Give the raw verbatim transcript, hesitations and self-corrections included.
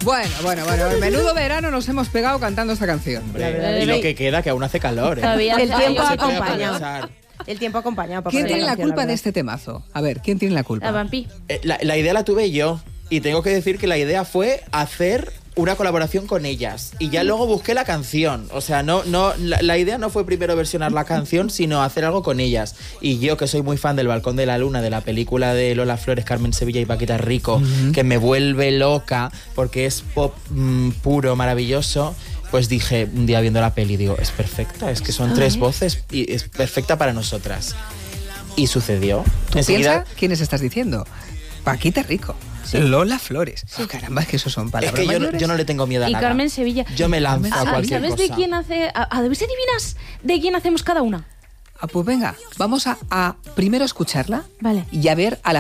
Bueno, bueno, bueno, el menudo verano nos hemos pegado cantando esta canción. Hombre, y lo que queda, que aún hace calor, ¿eh? Todavía El hace tiempo años. acompaña. El tiempo acompaña. para ¿Quién poner tiene la canción, culpa de verdad. este temazo? A ver, ¿quién tiene la culpa? La Vampi. Eh, La, la idea la tuve yo. Y tengo que decir que la idea fue hacer una colaboración con ellas. Y ya luego busqué la canción. O sea, no, no, la, la idea no fue primero versionar la canción, sino hacer algo con ellas. Y yo, que soy muy fan del Balcón de la Luna, de la película de Lola Flores, Carmen Sevilla y Paquita Rico, uh-huh. que me vuelve loca porque es pop mmm, puro, maravilloso, pues dije, un día viendo la peli, digo, es perfecta, es que son Ay. tres voces y es perfecta para nosotras. Y sucedió. ¿Tú Enseguida, piensas quiénes estás diciendo? Paquita Rico. Sí. Lola Flores. Sí. Oh, caramba, es que eso son palabras Es que yo no, mayores. yo no le tengo miedo a y nada. Y Carmen Sevilla. Yo me lanzo a, a cualquier ¿Sabes cosa. de quién hace? A, a ver si adivinas de quién hacemos cada una. Ah, pues venga, vamos a, a primero escucharla. Vale. Y a ver a la